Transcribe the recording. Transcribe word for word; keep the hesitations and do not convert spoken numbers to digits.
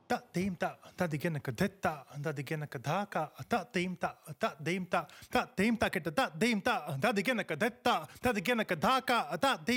ta dem ta ta digena kadetta ta digena kadaka ta dem ta ta dem ta ta dem ta ta dem ta ta digena kadetta ta digena kadaka ta dem